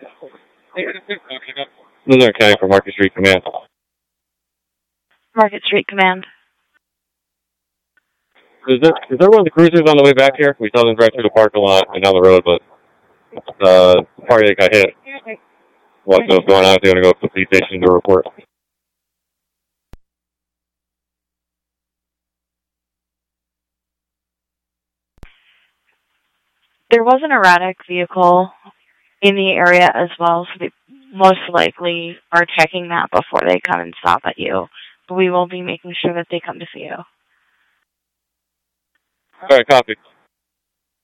Lieutenant County for Market Street Command. Market Street Command. Is there one of the cruisers on the way back here? We saw them drive through the parking lot and down the road, but the party that got hit. What's going on? They're going to go to the police station to report. There was an erratic vehicle in the area as well, so they most likely are checking that before they come and stop at you. But we will be making sure that they come to see you. All right, copy.